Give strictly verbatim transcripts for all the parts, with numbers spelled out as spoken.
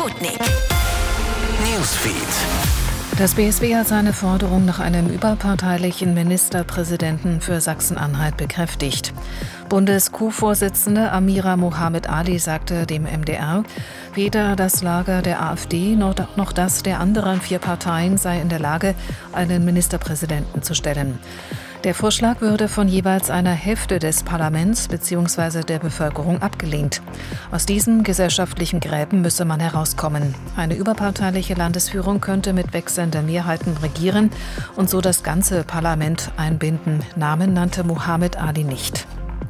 Sputnik Newsfeed. Das B S W hat seine Forderung nach einem überparteilichen Ministerpräsidenten für Sachsen-Anhalt bekräftigt. Bundes-Q Vorsitzende Amira Mohamed Ali sagte dem M D R, weder das Lager der AfD noch das der anderen vier Parteien sei in der Lage, einen Ministerpräsidenten zu stellen. Der Vorschlag würde von jeweils einer Hälfte des Parlaments bzw. der Bevölkerung abgelehnt. Aus diesen gesellschaftlichen Gräben müsse man herauskommen. Eine überparteiliche Landesführung könnte mit wechselnden Mehrheiten regieren und so das ganze Parlament einbinden. Namen nannte Mohamed Ali nicht.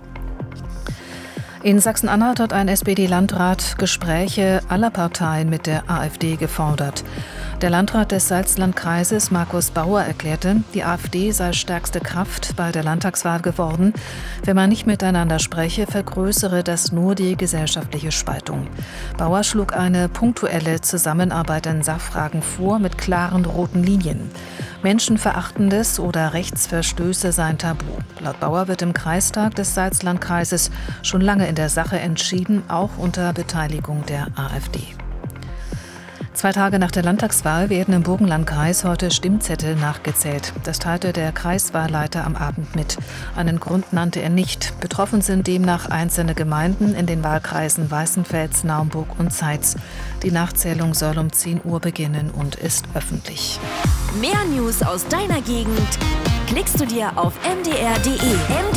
In Sachsen-Anhalt hat ein S P D-Landrat Gespräche aller Parteien mit der AfD gefordert. Der Landrat des Salzlandkreises, Markus Bauer, erklärte, die AfD sei stärkste Kraft bei der Landtagswahl geworden. Wenn man nicht miteinander spreche, vergrößere das nur die gesellschaftliche Spaltung. Bauer schlug eine punktuelle Zusammenarbeit in Sachfragen vor mit klaren roten Linien. Menschenverachtendes oder Rechtsverstöße seien tabu. Laut Bauer wird im Kreistag des Salzlandkreises schon lange in der Sache entschieden, auch unter Beteiligung der AfD. Zwei Tage nach der Landtagswahl werden im Burgenlandkreis heute Stimmzettel nachgezählt. Das teilte der Kreiswahlleiter am Abend mit. Einen Grund nannte er nicht. Betroffen sind demnach einzelne Gemeinden in den Wahlkreisen Weißenfels, Naumburg und Zeitz. Die Nachzählung soll um zehn Uhr beginnen und ist öffentlich. Mehr News aus deiner Gegend klickst du dir auf m d r punkt d e.